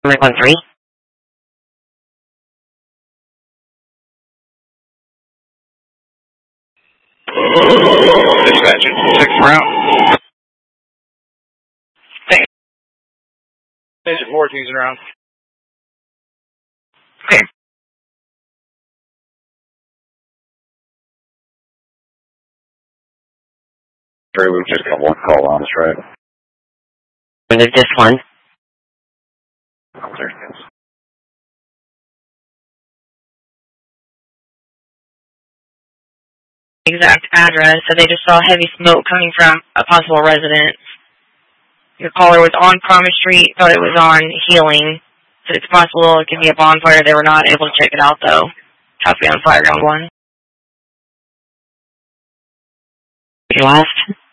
13. Dispatch, 6 round. Thanks. Engine 14's around. Okay. We've just got one call on us, right? When is this one? Oh, there it is. Exact address, so they just saw heavy smoke coming from a possible residence. Your caller was on Promise Street, thought it was on Healing, so it's possible it could be a bonfire. They were not able to check it out, though. Copy on Fireground 1. Your last?